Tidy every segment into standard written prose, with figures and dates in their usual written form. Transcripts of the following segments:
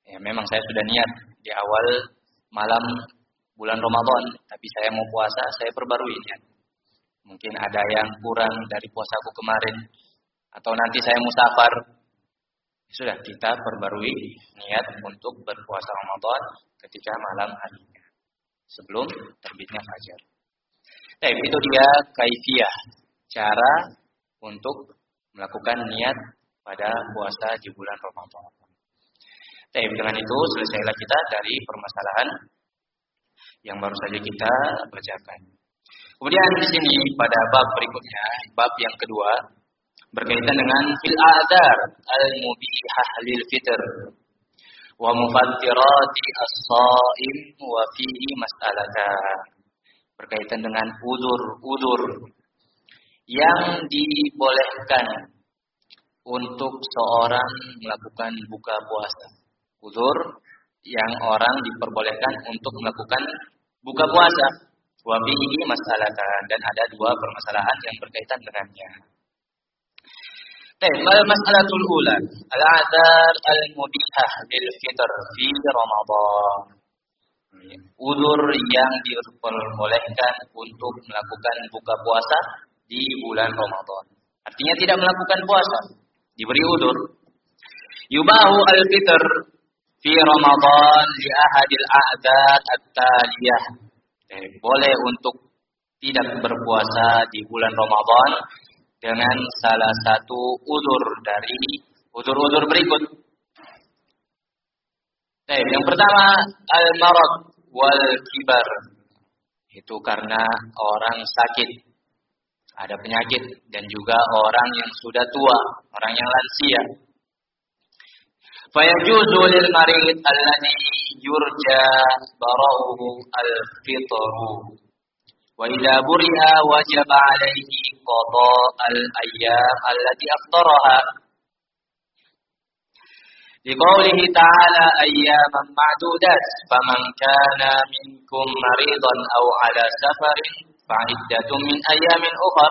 Ya memang saya sudah niat di awal malam bulan Ramadan, tapi saya mau puasa, saya perbarui niat. Mungkin ada yang kurang dari puasaku kemarin, atau nanti saya musafar. Sudah kita perbarui niat untuk berpuasa Ramadan ketika malam harinya, sebelum terbitnya fajar. Tapi itu dia kaifiyah, cara untuk melakukan niat pada puasa di bulan Ramadan. Tapi dengan itu selesailah kita dari permasalahan yang baru saja kita bacakan. Kemudian di sini pada bab berikutnya, bab yang kedua berkaitan dengan fil a'dzar al-mubihah lil fitr wa mufattirati as-shaim wa fihi mas'alatan. Berkaitan dengan udzur yang dibolehkan untuk seorang melakukan buka puasa. Udzur yang orang diperbolehkan untuk melakukan buka puasa. Wa fihi mas'alatan, dan ada dua permasalahan yang berkaitan dengannya. Al-mas'alatul ula, al-a'dzar al-mubihah lil fitr fi Ramadan. Udzur yang diperbolehkan untuk melakukan buka puasa di bulan Ramadan. Artinya tidak melakukan puasa, diberi udzur. Yubahu al-fitr fi Ramadan li ahadil a'dzar at-taliyah. Boleh untuk tidak berpuasa di bulan Ramadan dengan salah satu udzur dari udzur-udzur berikut. Yang pertama, al-marad wal kibar. Itu karena orang sakit, ada penyakit, dan juga orang yang sudah tua, orang yang lansia. Fayajuzu lil marid alladhi yurja bara'uhu al-fitru. Wa idza buri'a wajaba 'alaihi qada al-ayyam allati aftaraha. Liqaulihi ta'ala ayyaman ma'dudat faman kana minkum maridan aw 'ala safarin fa'iddatun min ayyamin ukhar.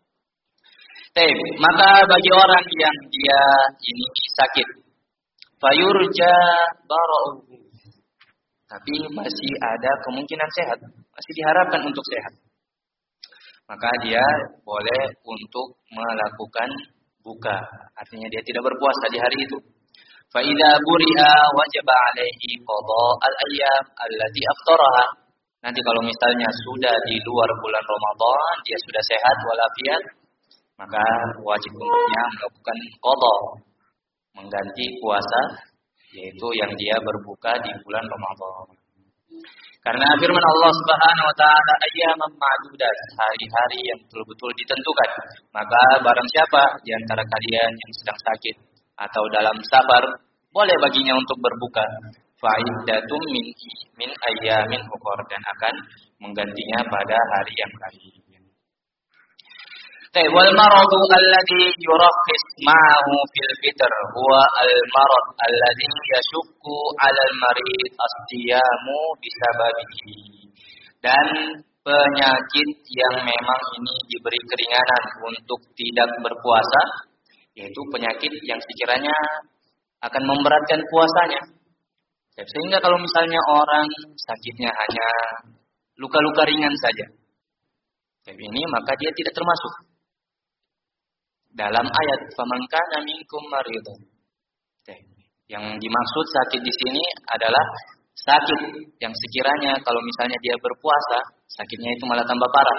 Maka bagi orang yang dia ini sakit, fayurja bara'uhu, tapi masih ada kemungkinan sehat, masih diharapkan untuk sehat, maka dia boleh untuk melakukan buka. Artinya dia tidak berpuasa di hari itu. Fa idza buri'a wajaba 'alaihi qada al-ayyam allati aftaraha. Nanti kalau misalnya sudah di luar bulan Ramadan, dia sudah sehat walafiat, maka wajib untuknya melakukan qada, mengganti puasa, yaitu yang dia berbuka di bulan Ramadan. Karena firman Allah Subhanahu wa taala, ayyaman ma'dudat, hari-hari yang betul-betul ditentukan. Maka barang siapa di antara kalian yang sedang sakit atau dalam safar, boleh baginya untuk berbuka. Fa'iddatun min ayyamin ukhar, dan akan menggantinya pada hari yang lain. Wal maradu alladhi yurakhis ma'ahu fil fitr huwa al marad alladhi yashukku 'ala al marid as-siyamu bisababihi. Dan penyakit yang memang ini diberi keringanan untuk tidak berpuasa, yaitu penyakit yang sekiranya akan memberatkan puasanya. Sehingga kalau misalnya orang sakitnya hanya luka-luka ringan saja, tapi ini maka dia tidak termasuk dalam ayat faman kana minkum maridan. Yang dimaksud sakit di sini adalah sakit yang sekiranya kalau misalnya dia berpuasa, sakitnya itu malah tambah parah.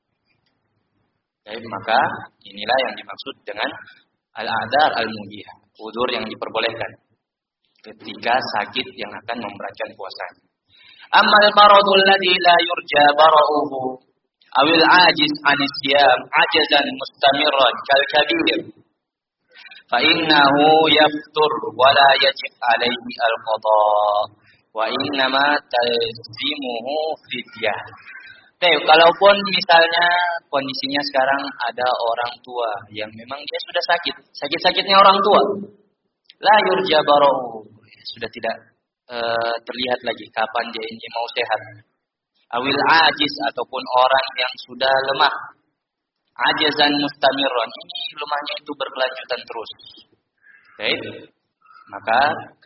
Maka inilah yang dimaksud dengan al-a'dzar al-mubihah, udzur yang diperbolehkan ketika sakit yang akan memberatkan puasanya. Ammal maradul ladzi la yurja bara'uhu awil ajiz anis siyam ajazan mustamirran kal kabir fa innahu yaftur wa la yajib alaihi al qada wa innama talzimuhu fidyah. Kalaupun misalnya kondisinya sekarang ada orang tua yang memang dia sudah sakit-sakitnya orang tua, la yurja bara'uhu, sudah tidak terlihat lagi kapan dia ini mau sehat. Awil ajiz, ataupun orang yang sudah lemah, ajazan mustamirran, ini lemahnya itu berkelanjutan terus. Maka